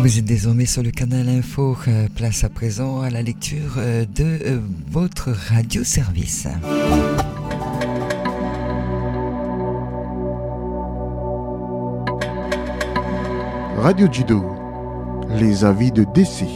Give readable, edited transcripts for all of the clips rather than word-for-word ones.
Vous êtes désormais sur le canal Info. Place à présent à la lecture de votre radio-service. Radio Judo, les avis de décès.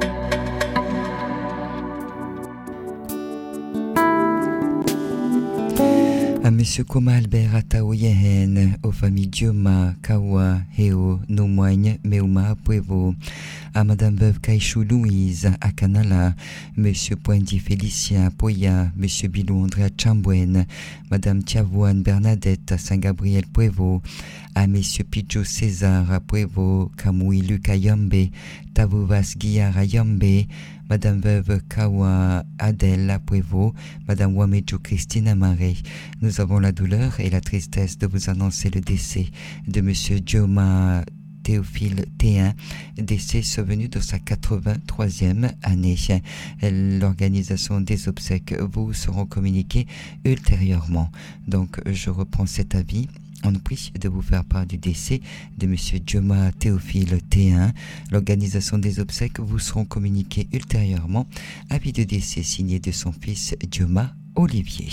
À Monsieur Koma Albert Ataoyehen, aux familles Dioma, Kawa, Heo, Nomoigne, Meuma, Puevo, à Madame Veuve Kaïchou Louise, à Canala, Monsieur Poindy Félicien, Poya, Monsieur Bilou André à Chambouenne, Madame Tiavouane Bernadette, à Saint-Gabriel, Puevo, à Monsieur Pidjo César, à Puevo, Kamui Luca Yambe, Tavouvas Guillard à Yambe, Madame Veuve Kawa Adèle à Puevo, Madame Wamejo Christine Amaré. Nous avons la douleur et la tristesse de vous annoncer le décès de Monsieur Dioma Théophile T1, décès survenu dans sa 83e année. L'organisation des obsèques vous seront communiquées ultérieurement. Donc je reprends cet avis. On nous prie de vous faire part du décès de M. Dioma Théophile T1. L'organisation des obsèques vous seront communiquées ultérieurement. Avis de décès signé de son fils Dioma Olivier.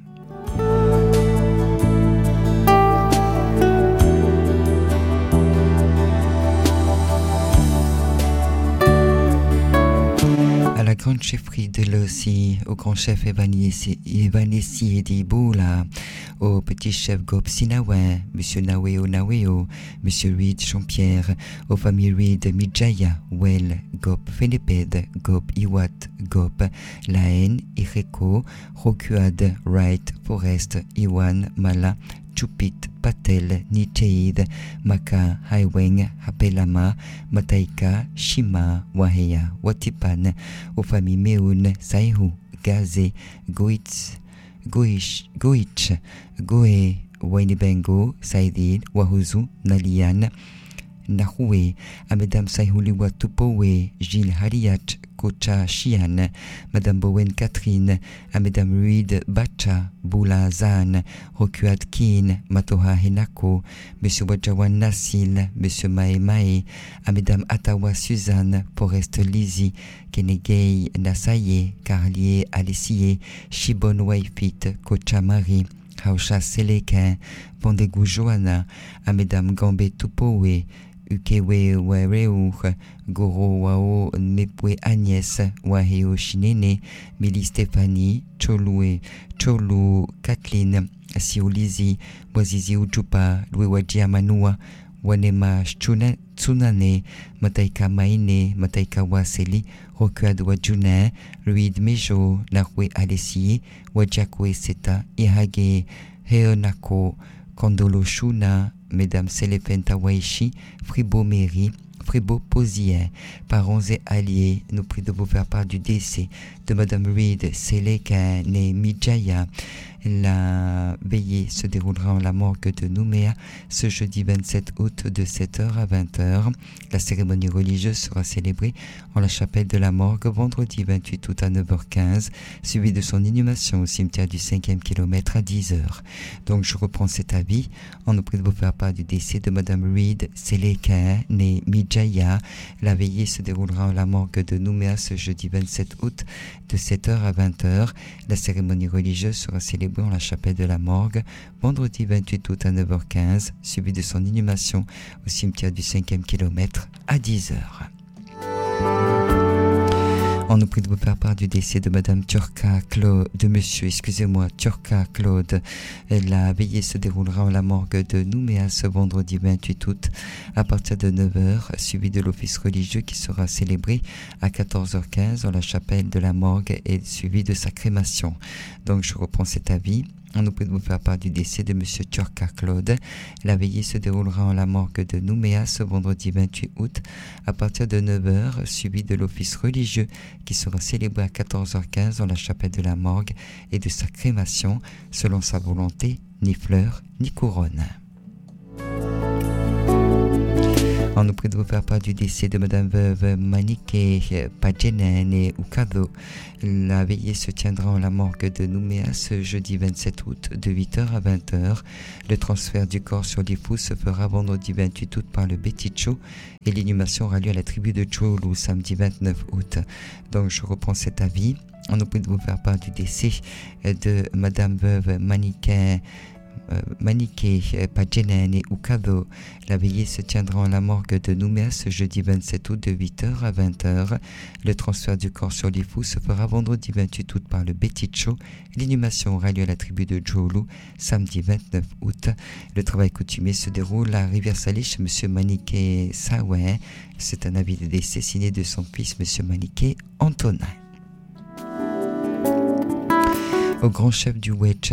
À la grande chefferie de Lossi, au grand chef Evanessi Ediboula, au petit chef Gop Sinawe, Monsieur Naweo Naweo, Monsieur Reed Jean-Pierre, aux familles Reed Midjaya, Well, Gop Feneped, Gop Iwat, Gop, Laen, Ireko, Rokuad, Wright, Forest, Iwan, Mala, Chupit, Patel, Nicheid, Maka, Haiweng, Hapelama, Mataika, Shima, Waheya, Watipan, aux familles Meun, Saihu, Gaze, Goitz, Goich, Goe, Wainibengo, Saidid, Wahuzu, Nalian, Nahue, à Mesdames Saihuliwa Tupowe, Gilles Hariach, Kocha Chian, Madame Bowen Catherine, à Mesdames Ruid Bacha, Boula Zan, Rokuad Kin, Matoha Henako, Monsieur Wajawan Nassil, Monsieur Mae Mae, à Mesdames Atawa Suzanne, Forest Lizzie, Kenegei Nasaye, Carlier Alessier, Shibon Waifit, Kocha Marie, Hausha Selekin, Pondegou Johanna, à Mesdames Gambé Tupowe, Ukewe Wareu, Goro Wao Mepwe Agnès, Waheo Shinene, Mili Stéphanie, Cholu Kathleen, Sioulizi, Wazizi Ujupa, Louewaji Amanua, Wanema Tsunane, Mataika Maine, Mataika Waseli, Rokuad Wajune, Luid Mejo, Nahwe Alessi, Wajakwe Seta, Ihage, Heonako, Kondolo Shuna, Mesdames Selepenta Waishi, Fribo Meri, Fribo Posier, parents et alliés, nous prient de vous faire part du décès de Madame Reed Seleka née Midjaya. La veillée se déroulera en la morgue de Nouméa ce jeudi 27 août de 7h à 20h. La cérémonie religieuse sera célébrée en la chapelle de la morgue vendredi 28 août à 9h15, suivi de son inhumation au cimetière du 5e kilomètre à 10h. Donc je reprends cet avis. On nous prie de vous faire part du décès de Madame Reed Seleka née Midjaya. La veillée se déroulera en la morgue de Nouméa ce jeudi 27 août de 7h à 20h. La cérémonie religieuse sera célébrée en la chapelle de la morgue vendredi 28 août à 9h15, suivi de son inhumation au cimetière du 5e kilomètre à 10h. On nous prie de vous faire part du décès de Madame Turca Claude, Turca Claude. La veillée se déroulera en la morgue de Nouméa ce vendredi 28 août à partir de 9h, suivi de l'office religieux qui sera célébré à 14h15 dans la chapelle de la morgue et suivi de sa crémation. Donc je reprends cet avis. On nous prie de vous faire part du décès de M. Turca Claude. La veillée se déroulera en la morgue de Nouméa ce vendredi 28 août à partir de 9h, suivi de l'office religieux qui sera célébré à 14h15 dans la chapelle de la morgue et de sa crémation selon sa volonté, ni fleurs ni couronne. On nous prie de vous faire part du décès de Madame Veuve Maniké Padjenen Ukado. La veillée se tiendra en la morgue de Nouméa ce jeudi 27 août de 8h à 20h. Le transfert du corps sur l'Ifou se fera vendredi 28 août par le Beticho et l'inhumation aura lieu à la tribu de Tchoulou samedi 29 août. Donc je reprends cet avis. On nous prie de vous faire part du décès de Madame Veuve Maniké Padjenen Ukado. La veillée se tiendra en la morgue de Nouméa ce jeudi 27 août de 8h à 20h. Le transfert du corps sur l'Ifou se fera vendredi 28 août par le Beticho. L'inhumation aura lieu à la tribu de Djoulou samedi 29 août. Le travail coutumier se déroule à Rivière-Salée chez M. Maniké Sawé. C'est un avis de décès signé de son fils M. Maniké Antonin. Au grand chef du Wedge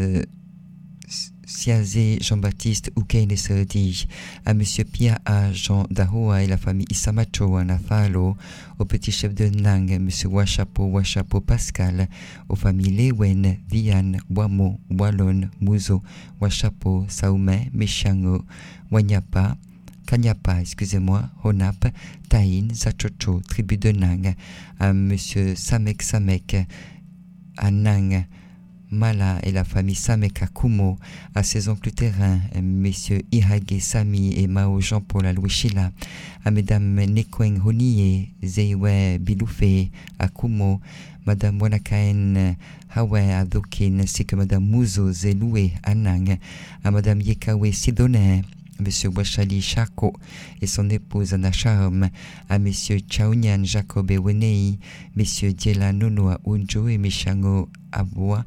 Siazé Jean-Baptiste Oukaine Serdi, à M. Pia A. Jean Dahoa et la famille Isamacho à Nafalo, au petit chef de Nang, M. Washapo Pascal, aux familles Lewen, Diane, Wamo, Wallon, Mouzo, Washapo, Saoumé, Meshango, Wanyapa, Kanyapa, Honap, Taïn, Zachocho, tribu de Nang, à M. Samek, à Nang, Mala et la famille Samek à Kumo, à ses oncles terrains, messieurs Ihage Sami et Mao Jean-Paul à Louishila, à mesdames Nekweng Honie, Zeiwe Biloufé à Kumo, madame Wanakaen Hawe à Dokin, ainsi que madame Mouzo Zeloué à Nang, à madame Yekawe Sidoné, monsieur Wachali Chako et son épouse Anna Charm, à messieurs Chaounian Jacob et Wenei, messieurs Diela Nono à Unjo et Mishango Aboua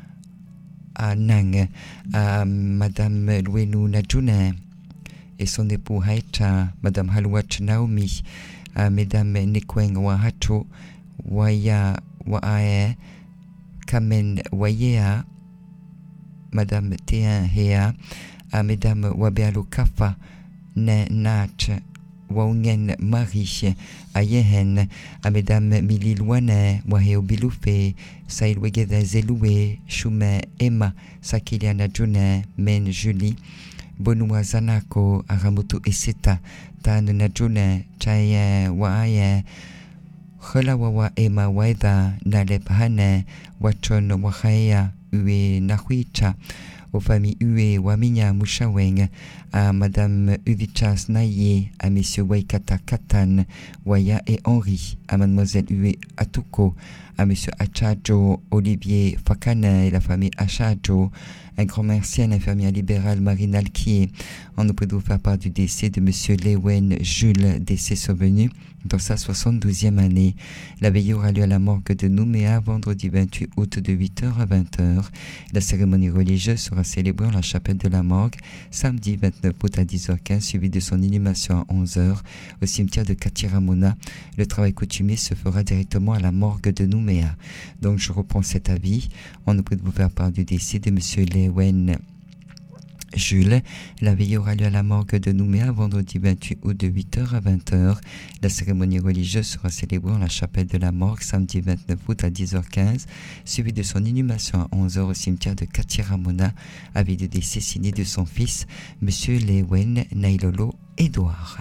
à Nang, à madame Louenou Nadjouna et son époux Haïcha, madame Halouach Naomi, à mesdames Nekweng Wahacho, Waya Waae, Kamen Wayea, madame Téin Hea, à mesdames Wabealo Kafa, Nach, Waungen Marie, à Yehen, à mesdames Mili Louane, Waheo Biloufé, Saïl Wegeda Zeloué, Choumé Emma, Sakiliana Djouné, Men Julie, Bonua Zanako, Aramoto Eseta, Tan Nadjouné, Chaye Waaye, Kholawawa Emma Waida, Nalep Hane, Wachon Wahaya, Ue Nahuicha, aux familles Ue, Waminya, Mouchaweng, à madame Uvichas Naye, à messieurs Waikata Katan, Waya et Henri, à mademoiselle Ue Atuko, à monsieur Achajo, Olivier Fakana et la famille Achajo, un grand merci à l'infirmière libérale Marine Alquier. On nous prie de vous faire part du décès de monsieur Lewen Jules, décès survenu dans sa 72e année. La veillée aura lieu à la morgue de Nouméa vendredi 28 août de 8h à 20h. La cérémonie religieuse sera célébrée en la chapelle de la morgue samedi 29 août à 10h15, suivi de son inhumation à 11h au cimetière de Katiramona. Le travail coutumier se fera directement à la morgue de Nouméa. Donc je reprends cet avis. On nous prie de vous faire part du décès de monsieur Lewen Jules. La veillée aura lieu à la morgue de Nouméa vendredi 28 août de 8h à 20h. La cérémonie religieuse sera célébrée en la chapelle de la morgue samedi 29 août à 10h15, suivi de son inhumation à 11h au cimetière de Katiramona, avec de décès signé de son fils, monsieur Lewen Nailolo Edouard.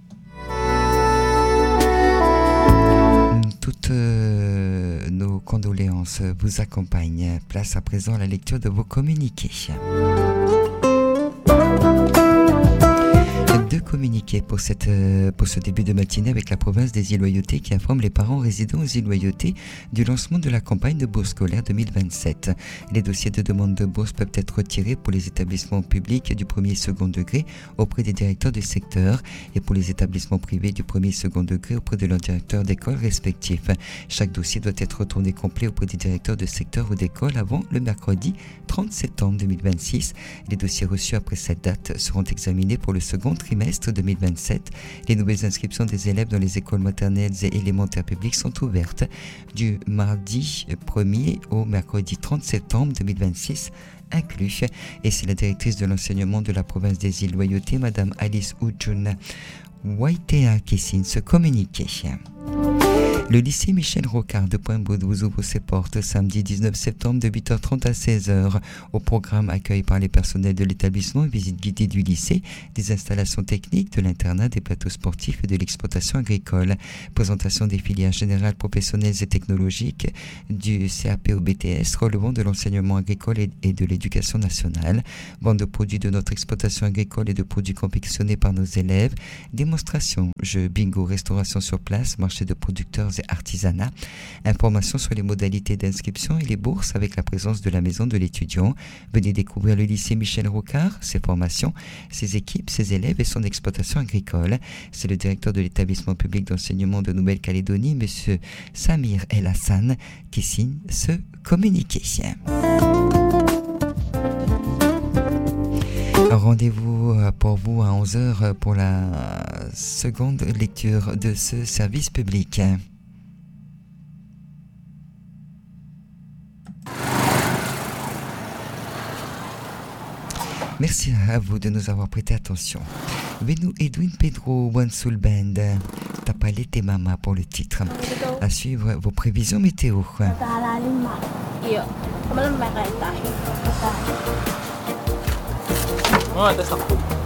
Toutes nos condoléances vous accompagnent. Place à présent à la lecture de vos communiqués. Deux communiqués pour ce début de matinée avec la province des Îles Loyauté qui informe les parents résidant aux Îles Loyauté du lancement de la campagne de bourse scolaire 2027. Les dossiers de demande de bourse peuvent être retirés pour les établissements publics du premier et second degré auprès des directeurs du secteur et pour les établissements privés du premier et second degré auprès de leurs directeurs d'école respectifs. Chaque dossier doit être retourné complet auprès des directeurs de secteur ou d'école avant le mercredi 30 septembre 2026. Les dossiers reçus après cette date seront examinés pour le second trimestre 2027. Les nouvelles inscriptions des élèves dans les écoles maternelles et élémentaires publiques sont ouvertes du mardi 1er au mercredi 30 septembre 2026 inclus. Et c'est la directrice de l'enseignement de la province des Îles Loyauté, Madame Alice Ujun Waitea, qui signe ce communiqué. Le lycée Michel Rocard de Pointe-Beaude vous ouvre ses portes samedi 19 septembre de 8h30 à 16h. Au programme accueil par les personnels de l'établissement, visite guidée du lycée, des installations techniques, de l'internat, des plateaux sportifs et de l'exploitation agricole. Présentation des filières générales, professionnelles et technologiques du CAP au BTS relevant de l'enseignement agricole et de l'éducation nationale. Vente de produits de notre exploitation agricole et de produits confectionnés par nos élèves. Démonstration, jeux, bingo, restauration sur place, marché de producteurs et artisanat. Informations sur les modalités d'inscription et les bourses avec la présence de la maison de l'étudiant. Venez découvrir le lycée Michel Rocard, ses formations, ses équipes, ses élèves et son exploitation agricole. C'est le directeur de l'établissement public d'enseignement de Nouvelle-Calédonie, M. Samir El Hassan, qui signe ce communiqué. Rendez-vous pour vous à 11h pour la seconde lecture de ce service public. Merci à vous de nous avoir prêté attention. Venu Edwin Pedro One Soul Band, Tapalete Mama pour le titre. À suivre vos prévisions météo. Ada sakit.